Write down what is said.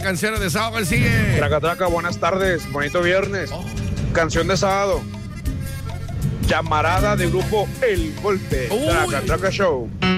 canciones de sábado. ¿Cuál sigue? Traca, traca, buenas tardes, bonito viernes. Canción de sábado. Llamarada de grupo El Golpe. Uy. Traca, traca show.